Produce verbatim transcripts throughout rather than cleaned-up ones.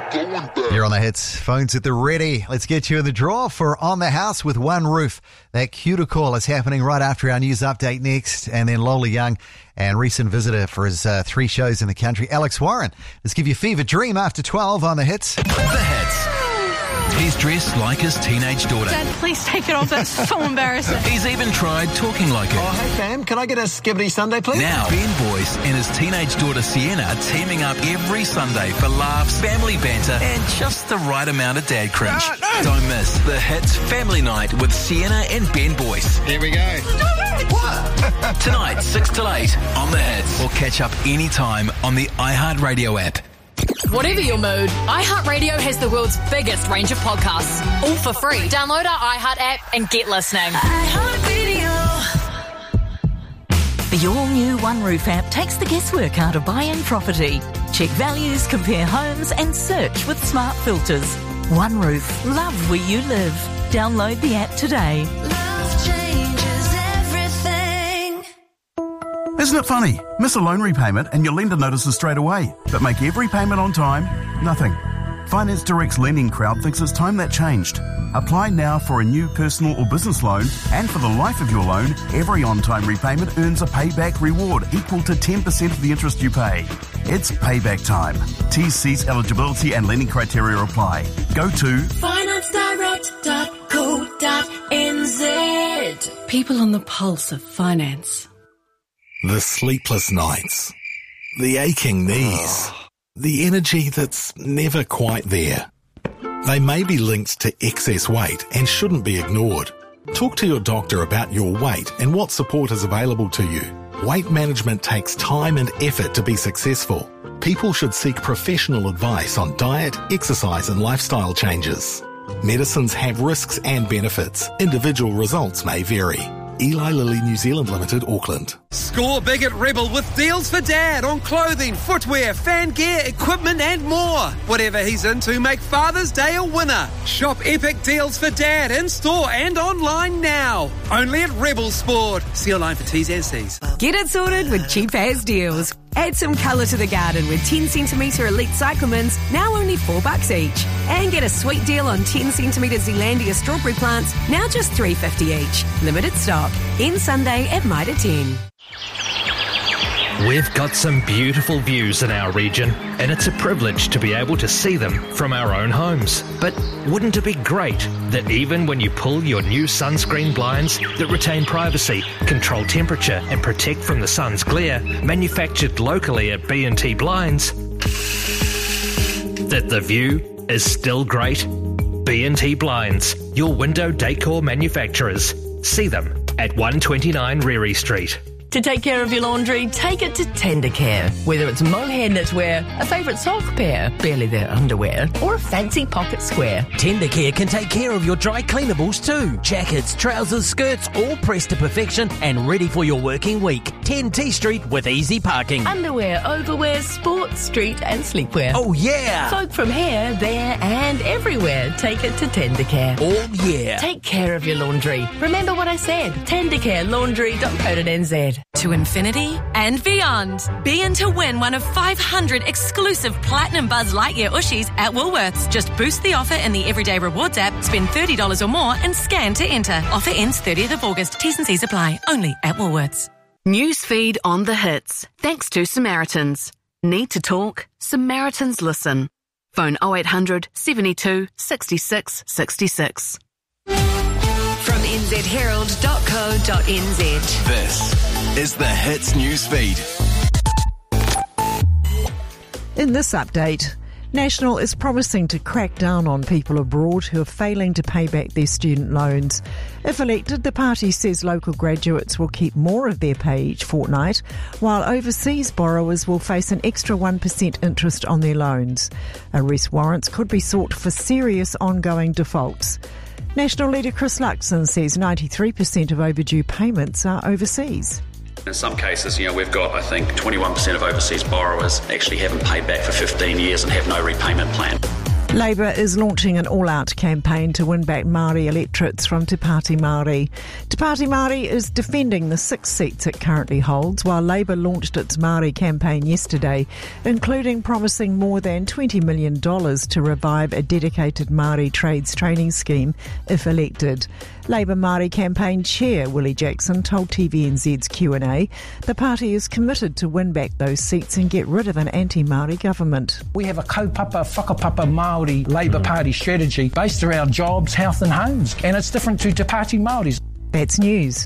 You're on the hits. Phones at the ready. Let's get you in the draw for On the House with One Roof. That Cuter call is happening right after our news update next. And then Lola Young and recent visitor for his uh, three shows in the country, Alex Warren. Let's give you Fever Dream after twelve on the hits. The hits. He's dressed like his teenage daughter. Dad, please take it off. That's so embarrassing. He's even tried talking like her. Oh, hey, fam, can I get a skibbity Sunday, please? Now, Ben Boyce and his teenage daughter Sienna teaming up every Sunday for laughs, family banter, and just the right amount of dad cringe. No, no. Don't miss the Hits Family Night with Sienna and Ben Boyce. Here we go. What? Tonight, six till eight on the Hits. Or catch up anytime on the iHeartRadio app. Whatever your mood, iHeartRadio has the world's biggest range of podcasts, all for free. Download our iHeart app and get listening. iHeartRadio. The all-new One Roof app takes the guesswork out of buying property. Check values, compare homes, and search with smart filters. One Roof. Love where you live. Download the app today. Love changes everything. Isn't it funny? Miss a loan repayment and your lender notices straight away, but make every payment on time? Nothing. Finance Direct's lending crowd thinks it's time that changed. Apply now for a new personal or business loan, and for the life of your loan, every on-time repayment earns a payback reward equal to ten percent of the interest you pay. It's payback time. T's, C's, eligibility and lending criteria apply. Go to finance direct dot co dot n z. People on the pulse of finance. The sleepless nights, the aching knees, the energy that's never quite there. They may be linked to excess weight and shouldn't be ignored. Talk to your doctor about your weight and what support is available to you. Weight management takes time and effort to be successful. People should seek professional advice on diet, exercise and lifestyle changes. Medicines have risks and benefits. Individual results may vary. Eli Lilly New Zealand Limited, Auckland. Score big at Rebel with deals for Dad on clothing, footwear, fan gear, equipment and more. Whatever he's into, make Father's Day a winner. Shop epic deals for Dad in store and online now. Only at Rebel Sport. See online for T's and C's. Get it sorted with cheap as deals. Add some colour to the garden with ten centimetre Elite Cyclamens, now only four bucks each. And get a sweet deal on ten centimetre Zealandia strawberry plants, now just three fifty each. Limited stock. End Sunday at Mitre ten. We've got some beautiful views in our region, and it's a privilege to be able to see them from our own homes. But wouldn't it be great that even when you pull your new sunscreen blinds that retain privacy, control temperature and protect from the sun's glare, manufactured locally at B and T Blinds, that the view is still great? B and T Blinds, your window decor manufacturers. See them at one twenty-nine Reary Street. To take care of your laundry, take it to Tendercare. Whether it's mohair knitwear, a favourite sock pair, barely their underwear, or a fancy pocket square. Tendercare can take care of your dry cleanables too. Jackets, trousers, skirts, all pressed to perfection and ready for your working week. ten T Street with easy parking. Underwear, overwear, sports, street and sleepwear. Oh yeah! Folk from here, there and everywhere. Take it to Tendercare. Oh yeah! Take care of your laundry. Remember what I said. Tendercare Laundry dot co dot n z. To infinity and beyond. Be in to win one of five hundred exclusive Platinum Buzz Lightyear Ushies at Woolworths. Just boost the offer in the Everyday Rewards app, spend thirty dollars or more and scan to enter. Offer ends thirtieth of August. T's and C's apply. Only at Woolworths. Newsfeed on the hits. Thanks to Samaritans. Need to talk? Samaritans listen. Phone oh eight hundred, seventy-two, sixty-six, sixty-six. From n z herald dot co dot n z. This is the Hits Newsfeed. In this update, National is promising to crack down on people abroad who are failing to pay back their student loans. If elected, the party says local graduates will keep more of their pay each fortnight, while overseas borrowers will face an extra one percent interest on their loans. Arrest warrants could be sought for serious ongoing defaults. National leader Chris Luxon says ninety-three percent of overdue payments are overseas. In some cases, you know, we've got, I think, twenty-one percent of overseas borrowers actually haven't paid back for fifteen years and have no repayment plan. Labour is launching an all-out campaign to win back Māori electorates from Te Pāti Māori. Te Pāti Māori is defending the six seats it currently holds, while Labour launched its Māori campaign yesterday, including promising more than twenty million dollars to revive a dedicated Māori trades training scheme if elected. Labour Māori campaign chair Willie Jackson told T V N Z's Q and A the party is committed to win back those seats and get rid of an anti-Māori government. We have a kaupapa, whakapapa Māori Labour Party strategy based around jobs, health and homes, and it's different to Te Pāti Māoris. That's news.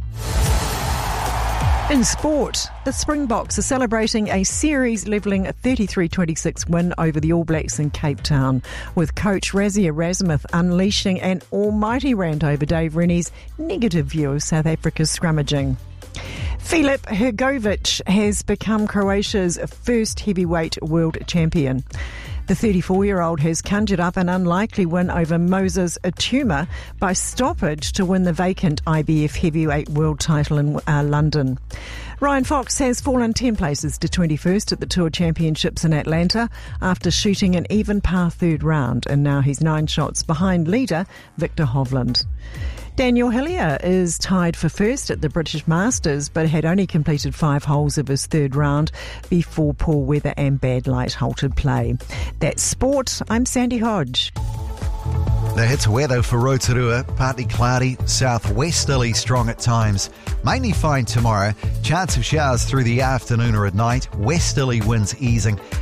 In sport, the Springboks are celebrating a series-levelling thirty-three twenty-six win over the All Blacks in Cape Town, with coach Rassie Erasmus unleashing an almighty rant over Dave Rennie's negative view of South Africa's scrummaging. Filip Hrgović has become Croatia's first heavyweight world champion. The thirty-four-year-old has conjured up an unlikely win over Moses Atuma by stoppage to win the vacant I B F heavyweight world title in uh, London. Ryan Fox has fallen ten places to twenty-first at the Tour Championships in Atlanta after shooting an even par third round, and now he's nine shots behind leader Victor Hovland. Daniel Hillier is tied for first at the British Masters, but had only completed five holes of his third round before poor weather and bad light halted play. That's sport. I'm Sandy Hodge. The hits weather for Rotorua, partly cloudy, southwesterly strong at times. Mainly fine tomorrow. Chance of showers through the afternoon or at night. Westerly winds easing.